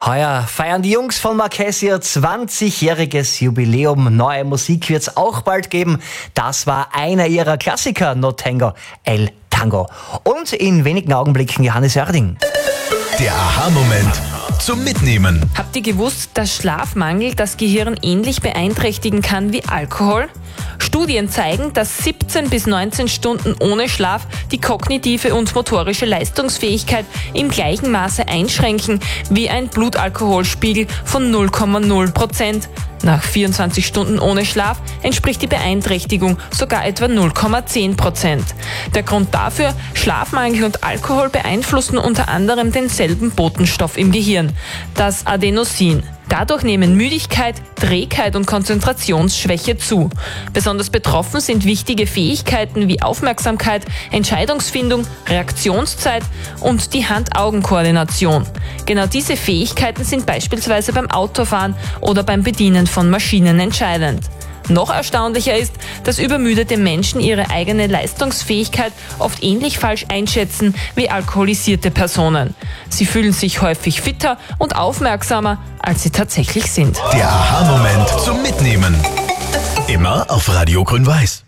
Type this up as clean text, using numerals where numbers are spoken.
Heuer feiern die Jungs von Marquez ihr 20-jähriges Jubiläum. Neue Musik wird's auch bald geben. Das war einer ihrer Klassiker, No Tango, El Tango. Und in wenigen Augenblicken Johannes Oerding. Der Aha-Moment zum Mitnehmen. Habt ihr gewusst, dass Schlafmangel das Gehirn ähnlich beeinträchtigen kann wie Alkohol? Studien zeigen, dass 17 bis 19 Stunden ohne Schlaf die kognitive und motorische Leistungsfähigkeit im gleichen Maße einschränken wie ein Blutalkoholspiegel von 0,0%. Nach 24 Stunden ohne Schlaf entspricht die Beeinträchtigung sogar etwa 0,10%. Der Grund dafür: Schlafmangel und Alkohol beeinflussen unter anderem denselben Botenstoff im Gehirn, das Adenosin. Dadurch nehmen Müdigkeit, Trägheit und Konzentrationsschwäche zu. Besonders betroffen sind wichtige Fähigkeiten wie Aufmerksamkeit, Entscheidungsfindung, Reaktionszeit und die Hand-Augen-Koordination. Genau diese Fähigkeiten sind beispielsweise beim Autofahren oder beim Bedienen von Maschinen entscheidend. Noch erstaunlicher ist, dass übermüdete Menschen ihre eigene Leistungsfähigkeit oft ähnlich falsch einschätzen wie alkoholisierte Personen. Sie fühlen sich häufig fitter und aufmerksamer, als sie tatsächlich sind. Der Aha-Moment zum Mitnehmen. Immer auf Radio Grün-Weiß.